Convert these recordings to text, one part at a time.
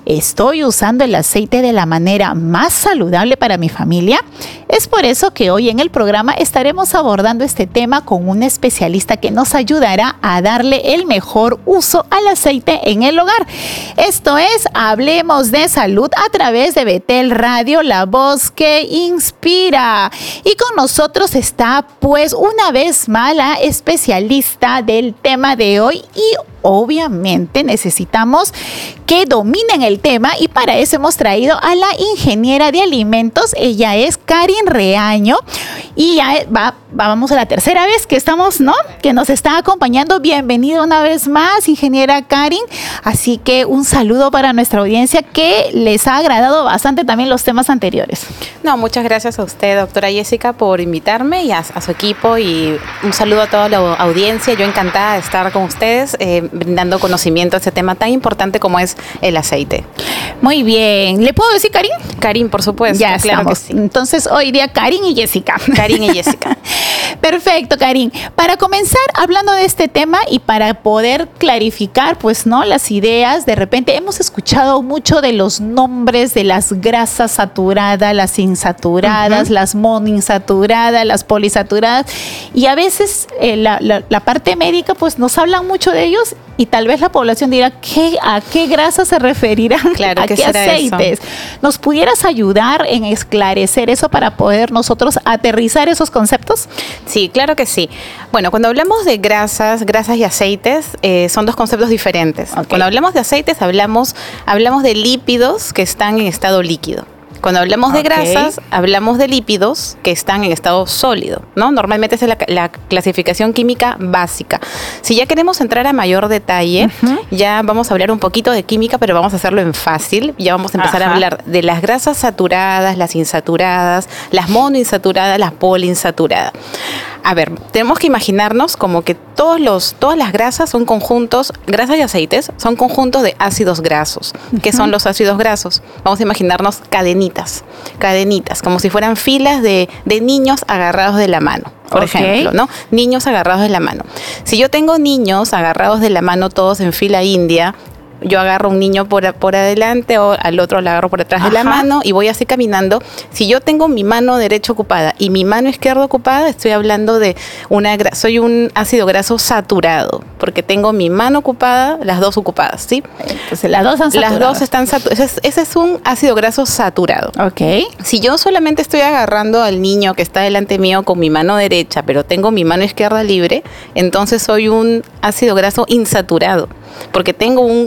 ¿Estoy usando el aceite de la manera más saludable para mi familia? Es por eso que hoy en el programa estaremos abordando este tema con un especialista que nos ayudará a darle el mejor uso al aceite en el hogar. Esto es Hablemos de Salud a través de Betel Radio, la voz que inspira. Y con nosotros está pues una vez más la especialista del tema de hoy y obviamente necesitamos que dominen el tema y para eso hemos traído a la ingeniera de alimentos. Ella es Karin Reaño y ya vamos a la tercera vez que estamos, ¿no? Que nos está acompañando. Bienvenida una vez más, ingeniera Karin. Así que un saludo para nuestra audiencia que les ha agradado bastante también los temas anteriores. No, muchas gracias a usted, doctora Jessica, por invitarme y a su equipo y un saludo a toda la audiencia. Yo encantada de estar con ustedes brindando conocimiento a este tema tan importante como es el aceite. Muy bien. ¿Le puedo decir Karin? Karin, por supuesto. Ya claro estamos. que sí. Entonces, hoy día Karin y Jessica. Karin y Jessica. Perfecto, Karin. Para comenzar hablando de este tema y para poder clarificar, pues, ¿no? Las ideas, de repente hemos escuchado mucho de los nombres de las grasas saturadas, las insaturadas, las monoinsaturadas, las polisaturadas, y a veces la parte médica, pues, nos hablan mucho de ellos y tal vez la población dirá, ¿a qué grasa se referirán? Claro, ¿A qué aceites? Eso? ¿Nos pudieras ayudar en esclarecer eso para poder nosotros aterrizar esos conceptos? Sí, claro que sí. Bueno, cuando hablamos de grasas y aceites, son dos conceptos diferentes. Okay. Cuando hablamos de aceites, hablamos de lípidos que están en estado líquido. Cuando hablamos de grasas, hablamos de lípidos que están en estado sólido, ¿no? Normalmente esa es la clasificación química básica. Si ya queremos entrar a mayor detalle, ya vamos a hablar un poquito de química, pero vamos a hacerlo en fácil. Ya vamos a empezar a hablar de las grasas saturadas, las insaturadas, las monoinsaturadas, las poliinsaturadas. A ver, tenemos que imaginarnos como que todas las grasas son conjuntos, grasas y aceites son conjuntos de ácidos grasos. ¿Qué son los ácidos grasos? Vamos a imaginarnos cadenitas, como si fueran filas de niños agarrados de la mano, por ejemplo, ¿no? Niños agarrados de la mano. Si yo tengo niños agarrados de la mano todos en fila india, yo agarro un niño por adelante o al otro lo agarro por detrás de la mano y voy así caminando. Si yo tengo mi mano derecha ocupada y mi mano izquierda ocupada, estoy hablando de soy un ácido graso saturado, porque tengo mi mano ocupada, las dos ocupadas, ¿sí? Entonces las dos están saturadas. Ese es un ácido graso saturado. Ok. Si yo solamente estoy agarrando al niño que está delante mío con mi mano derecha, pero tengo mi mano izquierda libre, entonces soy un ácido graso insaturado, porque tengo un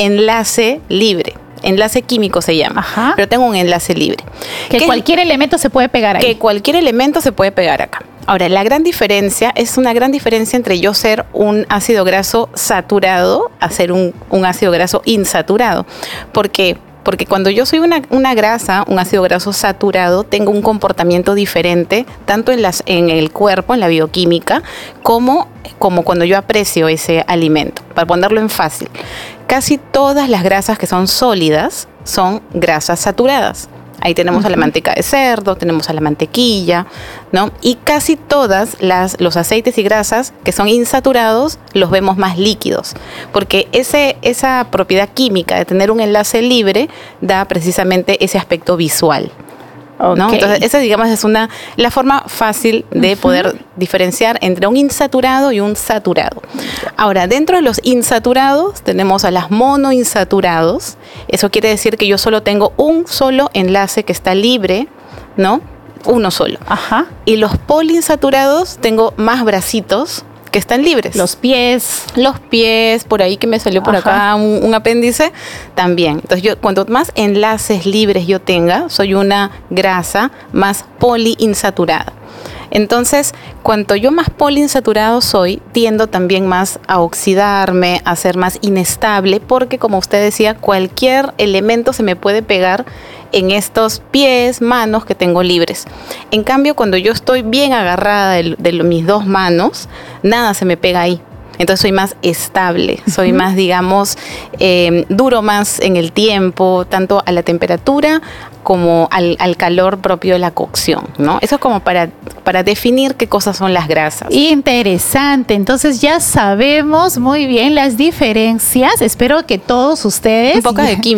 enlace libre. Enlace químico se llama, pero tengo un enlace libre. Que cualquier elemento se puede pegar ahí. Que cualquier elemento se puede pegar acá. Ahora, la gran diferencia es una gran diferencia entre yo ser un ácido graso saturado a ser un ácido graso insaturado. ¿Por qué? Porque cuando yo soy una grasa, un ácido graso saturado, tengo un comportamiento diferente, tanto en el cuerpo, en la bioquímica, como cuando yo aprecio ese alimento. Para ponerlo en fácil, casi todas las grasas que son sólidas son grasas saturadas. Ahí tenemos a la manteca de cerdo, tenemos a la mantequilla, ¿no? Y casi todas los aceites y grasas que son insaturados los vemos más líquidos, porque esa propiedad química de tener un enlace libre da precisamente ese aspecto visual, ¿no? Entonces, esa, digamos, es la forma fácil de poder diferenciar entre un insaturado y un saturado. Ahora, dentro de los insaturados tenemos a las monoinsaturados. Eso quiere decir que yo solo tengo un solo enlace que está libre, ¿no? Uno solo. Y los poliinsaturados tengo más bracitos que están libres. Los pies, por ahí que me salió por acá un apéndice, también. Entonces, cuanto más enlaces libres yo tenga, soy una grasa más poliinsaturada. Entonces, cuanto yo más poliinsaturado soy, tiendo también más a oxidarme, a ser más inestable, porque como usted decía, cualquier elemento se me puede pegar en estos pies, manos que tengo libres. En cambio, cuando yo estoy bien agarrada de mis dos manos, nada se me pega ahí. Entonces soy más estable, soy más, digamos, duro más en el tiempo, tanto a la temperatura como al calor propio de la cocción, ¿no? Eso es como para definir qué cosas son las grasas. Interesante, entonces ya sabemos muy bien las diferencias. Espero que todos ustedes... Un poco de química.